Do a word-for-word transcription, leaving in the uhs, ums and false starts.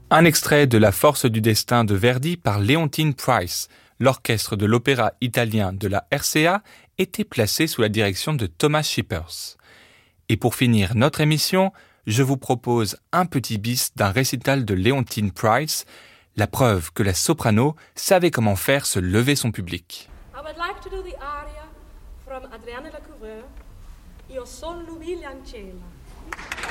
Un extrait de La Force du destin de Verdi par Leontyne Price. L'orchestre de l'opéra italien de la R C A était placé sous la direction de Thomas Shippers. Et pour finir notre émission, je vous propose un petit bis d'un récital de Leontyne Price, la preuve que la soprano savait comment faire se lever son public. I would like to do the aria from Adriana Lecouvreur, Io son l'umile ancella.